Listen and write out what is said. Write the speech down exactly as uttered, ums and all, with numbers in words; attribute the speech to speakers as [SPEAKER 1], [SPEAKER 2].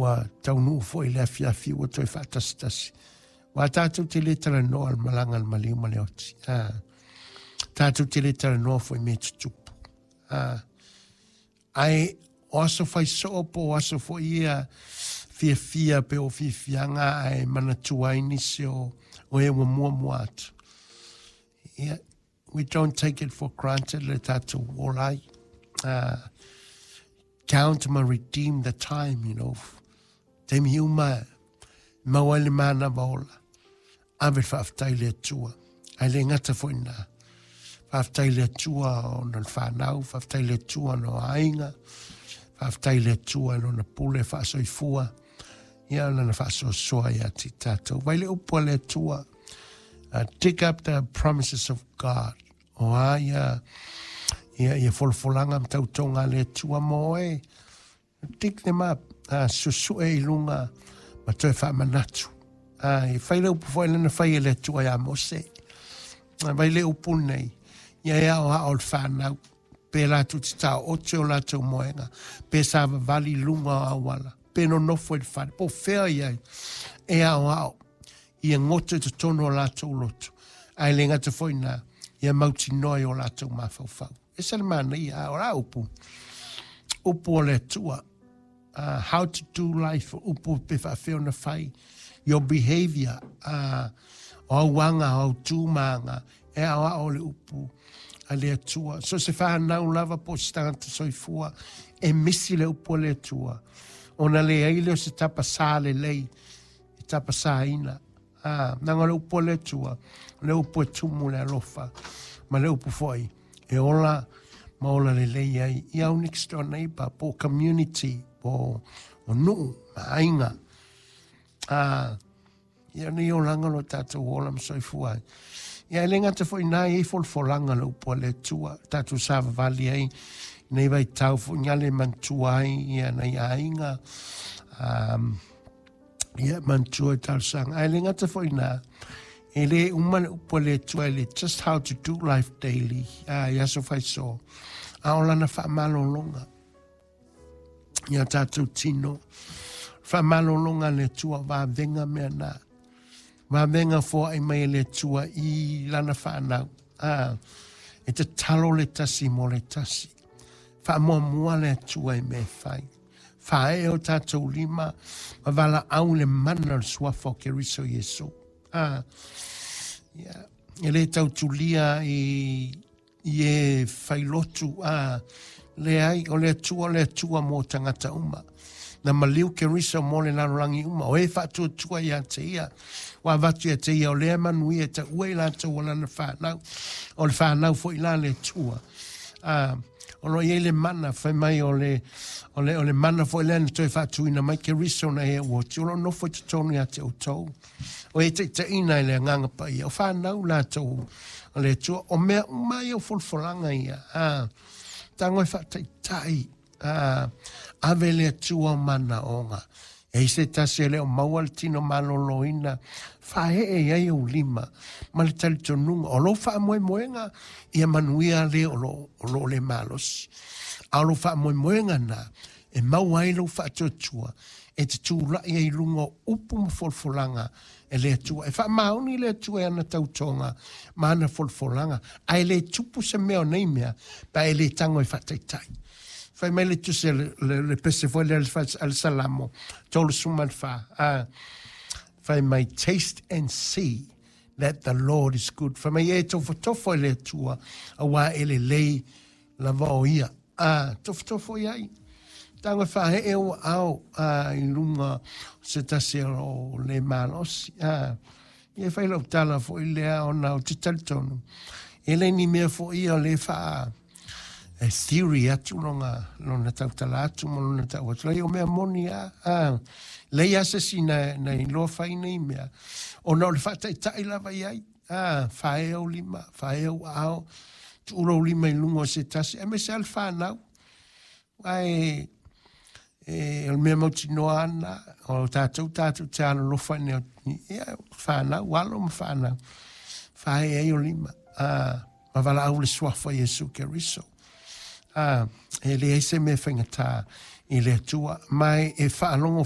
[SPEAKER 1] ua tau nuu fo i lea fia fi ua toi whaatastasi. Wa tātou te le tala noa al malanga al maliu male oti. Ah. Tātou te le tala noa fo i me tutupu. Ah. Ai o aso fai soopo o aso fo ia fia fia pe o fia fianga ai manatua inisi o o e wa mua mua atu. Yeah. We don't take it for granted le tātou wolai. Ah. Count ma redeem the time, you know. Te miuma mawale mana vaola. Ave whaaftai le tua. Ai le ngata fo ina. Whaaftai le tua o na whanau, whaaftai le tua no ainga, whaaftai le tua no na pule whaasoi fua. Ia na na whaasoi soa ia ti tātou. Vai le upua le tua. Uh, dig up the promises of God. O a ia, ia, ia folfolanga mtautonga le tua moe. Dig them up. Uh, susu e ilunga ma toi whaamanatu. Ai, whai leo pu whai lana whai le tua ia mose. Vai leo pu nei. Ia ia o hao le whanau. Pe la tu ti tau ote o la tau moenga. Pe sa vali lunga o awala. Pe no nofo e whare. Po whea iai. E ao hao. Ia ngote te tono o la tau loto. Ai le ngata whai na. Ia mauti noi o la tau mawhau whau. E sa le mana ia o ra upu. Upu o le tua. Uh, how to do life. Upu pe whawheo na whai. Your behavior, uh, o wanga, o tūmanga, e awa o le upu, a le atua. So se whanau lava po stanta soifua, e misi le upu le atua. O na le aile o se tapa sā le lei, e tapa sā ina. Ah, nanga le upu le atua, le upu e tumu le alofa, ma le upu foi, e ola, ma ola le lei ai, i au next door neighbor, po community, po o nuu, ma ainga. Ah, ia ni o langa lo tātou ola msoi ai. Ia e lenga te fo inai e fol folanga lo po le tua, tātou sāwa vali ai, nei vai tau fo nyale mantua ai, ia nei ainga, um, ia mantua tau sang. Ia lenga te fo inai, e le umane upo le tua, le just how to do life daily, ah, ia so fai so, a o lana wha malo longa, ia tātou tino, wha malo longa le tua, wā venga mea nā. Wā venga fo ai mai le tua i lana whanau. Ah, e te talo le tasi mo le tasi. Wha mua mua le tua i me whai. Wha e o tātou lima, ma wala au le mana sua fo ke riso Yesu. Ah, yeah. E le tau tulia i, i e whailotu. Ah, le ai, o le tua, le tua mo tangata uma. Na maliu ke risa mo le larangi uma. O e whātua tua ia te ia. Wa vatu ia te ia o lea manui e te ue la te wala na whanau. O le whanau fo i la le tua. Uh, o no i le mana whai mai o le, o le, o le mana fo i le na toi whātua ina mai ke risa o na e ua. Ti o no fo i te tonu ia te o tau. O e te te ina i le nganga pa ia. O whanau la tau o le tua. O mea umai o folfolanga ia. Uh, tango i whātai tai. Ah, ave le tua mana onga. E se tase le o maual tino malolo ina. Whae e ai o lima. Ma le tali tonunga. O lo wha moe moenga. Ia manuia le o lo, o lo le malos. A lo wha moe moenga na. E mau ai lo wha tuatua. E te tūra i ai lunga upu ma folfolanga. E le tua. E wha mauni le tua e ana tautonga. Ma ana folfolanga. Ai le tupu se meo nei mea. Pa e le tango e wha taitai. Fai mai le tuse le, le, le pese foi le al salamo. Tolu suman fa. Uh, fai mai taste and see that the Lord is good. Fai mai e tofo tofo le tua. A wa ele lei la vao ia. Uh, tofo tofo iai. Tango fa he eo au uh, i lunga se tase o le malos. Uh, ia fai lau tala fo i lea o nao te talitonu. Ele ni mea fo ia le fa e theory atu longa lona tautala atu mo lona tau atu lai o mea moni a ah, lei asesi na, na i loa whai nei mea o na o le whatai tai lava iai ah, whae au lima whae au ao tu uro lima i lungo se tasi e me se al whanau ai e o mea mauti noa ana o tātou tātou te ana lofa ne o whanau walo ma whanau whae ai o lima ah, ma wala au le swafa Yesu ke riso. Ah, e le ese me whangata i le tua mai e whaalongo